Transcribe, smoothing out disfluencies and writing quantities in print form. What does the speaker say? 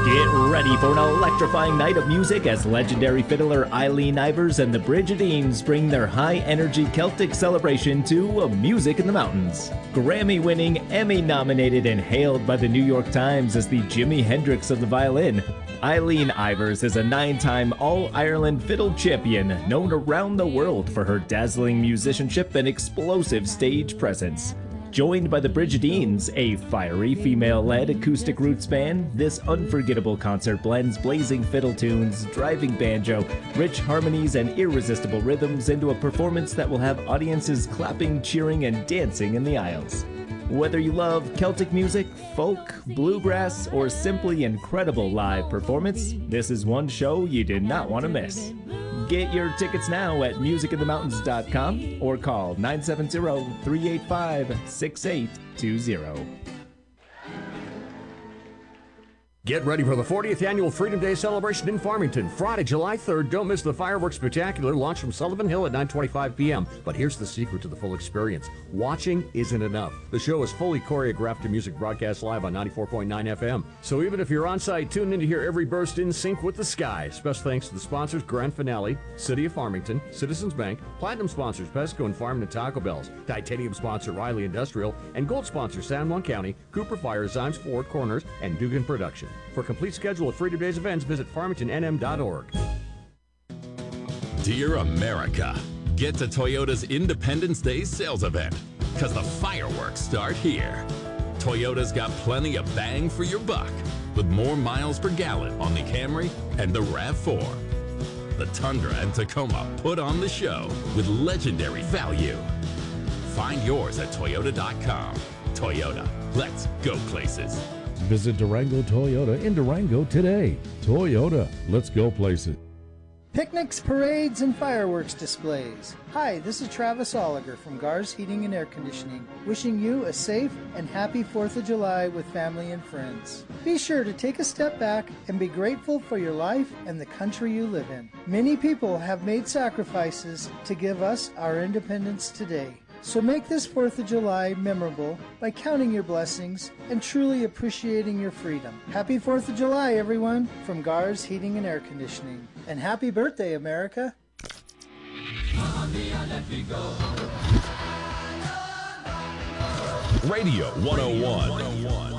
Get ready for an electrifying night of music as legendary fiddler Eileen Ivers and the Brigidines bring their high-energy Celtic celebration to Music in the Mountains. Grammy-winning, Emmy-nominated, and hailed by the New York Times as the Jimi Hendrix of the violin, Eileen Ivers is a 9-time All-Ireland fiddle champion known around the world for her dazzling musicianship and explosive stage presence. Joined by the Brigidines, a fiery female-led acoustic roots band, this unforgettable concert blends blazing fiddle tunes, driving banjo, rich harmonies, and irresistible rhythms into a performance that will have audiences clapping, cheering, and dancing in the aisles. Whether you love Celtic music, folk, bluegrass, or simply incredible live performance, this is one show you did not want to miss. Get your tickets now at musicinthemountains.com or call 970-385-6820. Get ready for the 40th Annual Freedom Day celebration in Farmington, Friday, July 3rd. Don't miss the fireworks spectacular launch from Sullivan Hill at 9:25 p.m. But here's the secret to the full experience. Watching isn't enough. The show is fully choreographed to music broadcast live on 94.9 FM. So even if you're on site, tune in to hear every burst in sync with the sky. Special thanks to the sponsors, Grand Finale, City of Farmington, Citizens Bank, Platinum sponsors, Pesco and Farm and Taco Bells, Titanium sponsor, Riley Industrial, and Gold sponsor, San Juan County, Cooper Fire, Zimes Ford Corners, and Dugan Production. For a complete schedule of Freedom Days events, visit farmingtonnm.org. Dear America, get to Toyota's Independence Day sales event, because the fireworks start here. Toyota's got plenty of bang for your buck, with more miles per gallon on the Camry and the RAV4. The Tundra and Tacoma put on the show with legendary value. Find yours at Toyota.com. Toyota, let's go places. Visit Durango Toyota in Durango today. Toyota, let's go places. Picnics, parades, and fireworks displays. Hi, this is Travis Oliger from Gars Heating and Air Conditioning, wishing you a safe and happy 4th of July with family and friends. Be sure to take a step back and be grateful for your life and the country you live in. Many people have made sacrifices to give us our independence today. So make this 4th of July memorable by counting your blessings and truly appreciating your freedom. Happy 4th of July, everyone, from Gars Heating and Air Conditioning. And happy birthday, America. Radio 101.